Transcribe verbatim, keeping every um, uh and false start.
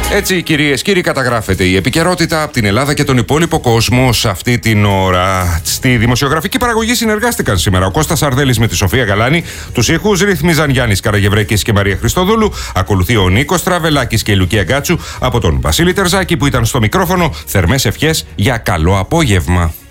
Έτσι, κυρίες, κύριοι, καταγράφεται η επικαιρότητα από την Ελλάδα και τον υπόλοιπο κόσμο σε αυτή την ώρα. Στη δημοσιογραφική παραγωγή συνεργάστηκαν σήμερα ο Κώστας Αρδέλης με τη Σοφία Γαλάνη. Τους ήχους ρύθμιζαν Γιάννης Καραγευρέκης και Μαρία Χριστοδούλου. Ακολουθεί ο Νίκος Τραβελάκης και η Λουκία Γκάτσου. Από τον Βασίλη Τερζάκη που ήταν στο μικρόφωνο, θερμές ευχές για καλό απόγευμα.